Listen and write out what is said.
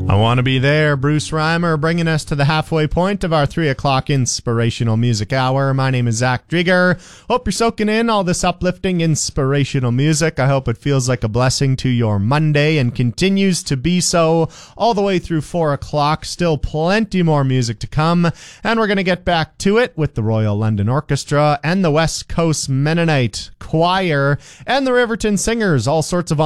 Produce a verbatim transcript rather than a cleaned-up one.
I Want to Be There, Bruce Reimer, bringing us to the halfway point of our three o'clock inspirational music hour. My name is Zach Drieger. Hope you're soaking in all this uplifting, inspirational music. I hope it feels like a blessing to your Monday and continues to be so all the way through four o'clock. Still plenty more music to come, and we're going to get back to it with the Royal London Orchestra and the West Coast Mennonite Choir and the Riverton Singers. All sorts of